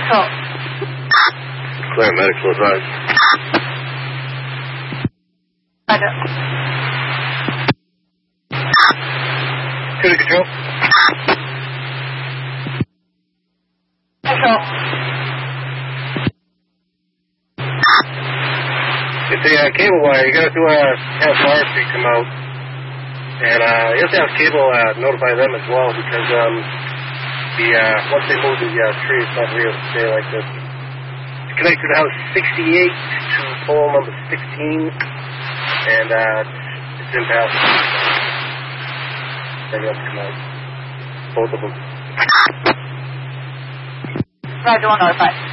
Control. Clear, medical advice. Roger. Clear control. Control. It's the cable wire. You got to have forestry come out. And you have to have cable notify them as well because once they move the tree, it's not real to stay like this. It's connected to house 68 to pole number 16, and it's impassable. They have to come out. Both of them. Roger, 1 notified.